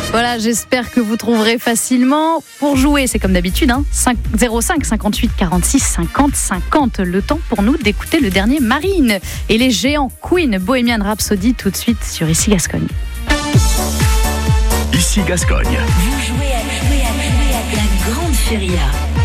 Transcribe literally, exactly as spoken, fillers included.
Voilà, j'espère que vous trouverez facilement. Pour jouer, c'est comme d'habitude, hein, zéro cinq cinquante-huit quarante-six cinquante cinquante. Le temps pour nous d'écouter le dernier Marine et les géants Queen, Bohemian Rhapsody, tout de suite sur Ici Gascogne. Ici Gascogne. Vous jouez à, jouer à, jouer à la grande feria.